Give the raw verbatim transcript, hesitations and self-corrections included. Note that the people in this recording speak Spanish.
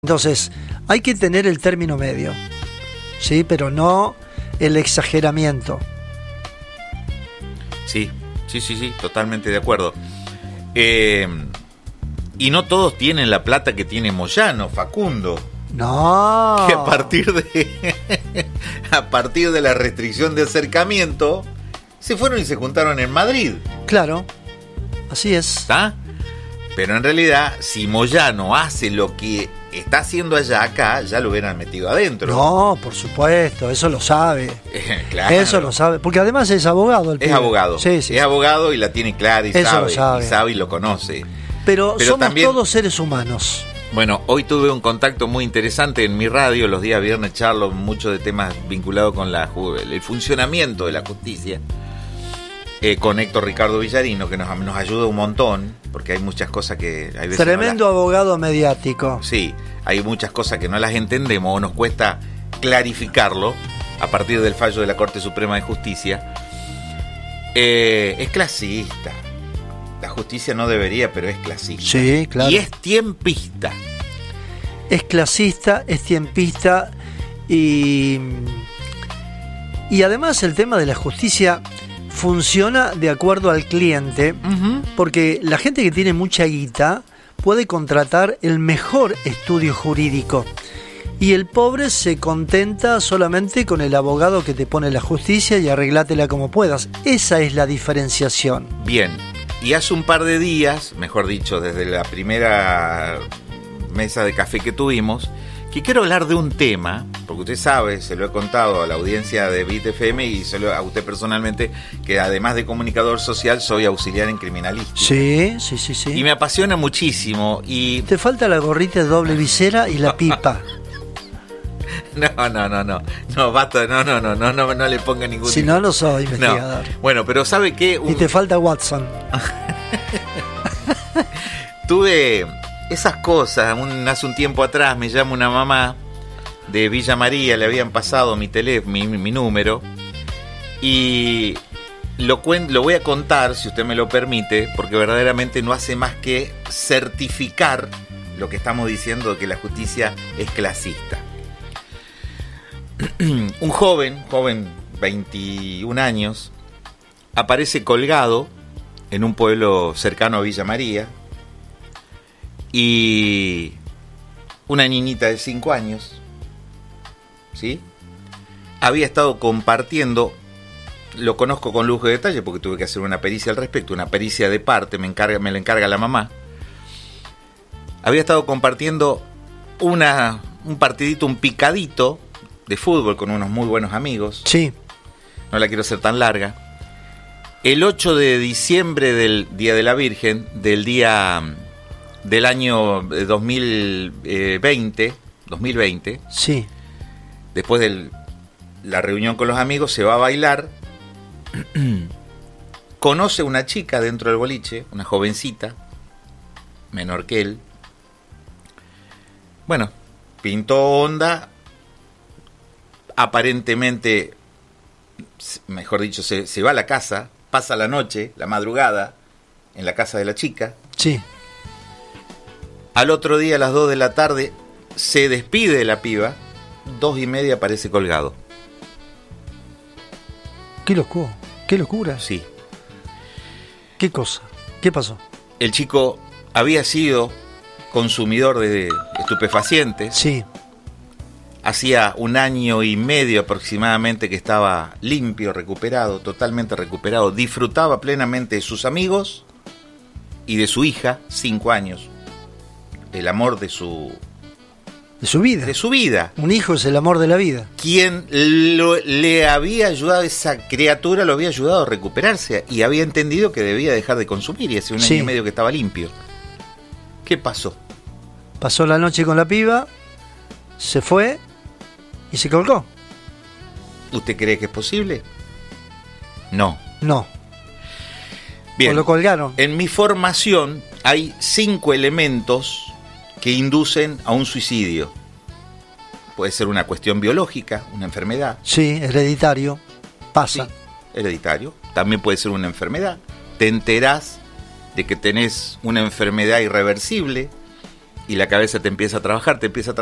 Entonces, hay que tener el término medio, ¿sí? Pero no el exageramiento. Sí, sí, sí, sí, totalmente de acuerdo. Eh, y no todos tienen la plata que tiene Moyano, Facundo. No. Que a partir de a partir de la restricción de acercamiento se fueron y se juntaron en Madrid. Claro, así es. ¿Está? Pero en realidad, si Moyano hace lo que está haciendo allá, acá, ya lo hubieran metido adentro. No, por supuesto, eso lo sabe. Claro. Eso lo sabe, porque además es abogado el Es pibe. abogado. Sí, sí, es sí. abogado y la tiene clara y Eso sabe, lo sabe. y sabe y lo conoce. Pero, Pero somos también- todos seres humanos. Bueno, hoy tuve un contacto muy interesante en mi radio. Los días viernes charlo mucho de temas vinculados con la ju- el funcionamiento de la justicia. Eh, con Héctor Ricardo Villarino, que nos, nos ayuda un montón, porque hay muchas cosas que... Hay veces Tremendo no las- abogado mediático. Sí, hay muchas cosas que no las entendemos o nos cuesta clarificarlo a partir del fallo de la Corte Suprema de Justicia. Eh, es clasista. La justicia no debería, pero es clasista. Sí, claro. Y es tiempista. Es clasista, es tiempista y, y además el tema de la justicia funciona de acuerdo al cliente, Uh-huh. porque la gente que tiene mucha guita puede contratar el mejor estudio jurídico y el pobre se contenta solamente con el abogado que te pone la justicia y arreglátela como puedas. Esa es la diferenciación. Bien, y hace un par de días, mejor dicho, desde la primera mesa de café que tuvimos, que quiero hablar de un tema, porque usted sabe, se lo he contado a la audiencia de Beat F M y se lo, a usted personalmente, que además de comunicador social, soy auxiliar en criminalística. Sí, sí, sí, sí. Y me apasiona muchísimo y... Te falta la gorrita de doble visera y la pipa. No, no, no, no, no, basta, no, no, no, no, no, no le ponga ningún... Si no, no soy No. investigador. Bueno, pero ¿sabe qué? Un- Y te falta Watson. Tuve esas cosas, un, hace un tiempo atrás me llama una mamá de Villa María, le habían pasado mi teléfono, mi, mi número, y lo, cuen, lo voy a contar, si usted me lo permite, porque verdaderamente no hace más que certificar lo que estamos diciendo de que la justicia es clasista. Un joven, joven veintiún años, aparece colgado en un pueblo cercano a Villa María, y una niñita de cinco años, ¿sí? Había estado compartiendo, lo conozco con lujo de detalle porque tuve que hacer una pericia al respecto, una pericia de parte, me encarga, me la encarga la mamá. Había estado compartiendo una, un partidito, un picadito de fútbol con unos muy buenos amigos. Sí. No la quiero hacer tan larga. El ocho de diciembre del Día de la Virgen, del día del año dos mil veinte, Sí. después de la reunión con los amigos, se va a bailar. Conoce una chica dentro del boliche, una jovencita, menor que él. Bueno, pintó onda. Aparentemente, mejor dicho, se, se va a la casa, pasa la noche, la madrugada, en la casa de la chica. Sí. Al otro día, a las dos de la tarde, se despide de la piba. Dos y media aparece colgado. Qué locura. Qué locura. Sí. Qué cosa. ¿Qué pasó? El chico había sido consumidor de estupefacientes. Sí. Hacía un año y medio aproximadamente que estaba limpio, recuperado, totalmente recuperado. Disfrutaba plenamente de sus amigos y de su hija, cinco años. El amor de su, De su vida. de su vida. Un hijo es el amor de la vida. Quien lo- le había ayudado, esa criatura lo había ayudado a recuperarse y había entendido que debía dejar de consumir y hace un Sí. año y medio que estaba limpio. ¿Qué pasó? Pasó la noche con la piba, se fue y se colgó. ¿Usted cree que es posible? No. No. Bien. O lo colgaron. En mi formación hay cinco elementos que inducen a un suicidio. Puede ser una cuestión biológica, una enfermedad. Sí, hereditario. Pasa. Sí, hereditario. También puede ser una enfermedad. Te enterás de que tenés una enfermedad irreversible y la cabeza te empieza a trabajar, te empieza a